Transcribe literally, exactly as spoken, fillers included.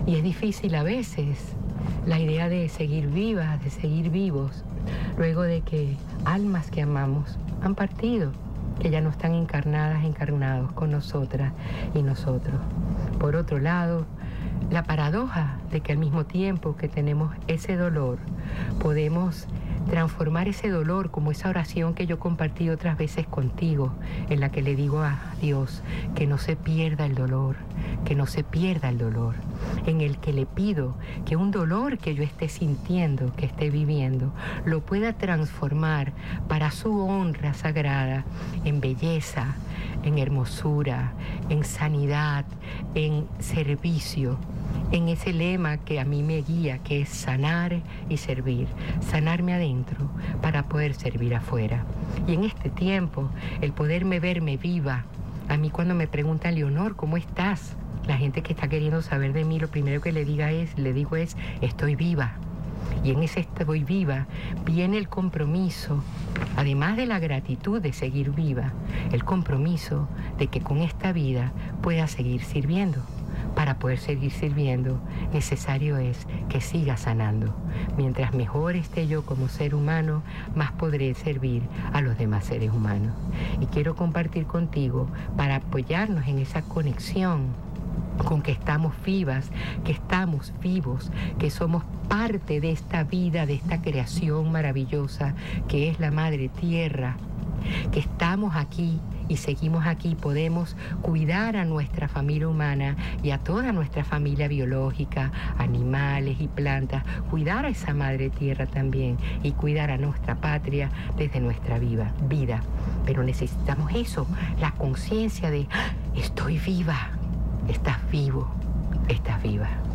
Y es difícil a veces la idea de seguir vivas, de seguir vivos, luego de que almas que amamos han partido, que ya no están encarnadas, encarnados con nosotras y nosotros. Por otro lado, la paradoja de que al mismo tiempo que tenemos ese dolor, podemos transformar ese dolor como esa oración que yo compartí otras veces contigo, en la que le digo a Dios que no se pierda el dolor, que no se pierda el dolor, en el que le pido que un dolor que yo esté sintiendo, que esté viviendo, lo pueda transformar para su honra sagrada en belleza, en hermosura, en sanidad, en servicio, en ese lema que a mí me guía, que es sanar y servir, sanarme adentro para poder servir afuera. Y en este tiempo, el poderme verme viva, a mí cuando me preguntan, Leonor, ¿cómo estás? La gente que está queriendo saber de mí, lo primero que le diga es, le digo es, estoy viva. Y en ese estoy viva viene el compromiso, además de la gratitud de seguir viva, el compromiso de que con esta vida pueda seguir sirviendo. Para poder seguir sirviendo, necesario es que siga sanando. Mientras mejor esté yo como ser humano, más podré servir a los demás seres humanos. Y quiero compartir contigo para apoyarnos en esa conexión con que estamos vivas, que estamos vivos, que somos parte de esta vida, de esta creación maravillosa que es la Madre Tierra, que estamos aquí y seguimos aquí, podemos cuidar a nuestra familia humana y a toda nuestra familia biológica, animales y plantas, cuidar a esa Madre Tierra también y cuidar a nuestra patria desde nuestra viva, vida. Pero necesitamos eso, la conciencia de, ¡ah! Estoy viva, estás vivo, estás viva.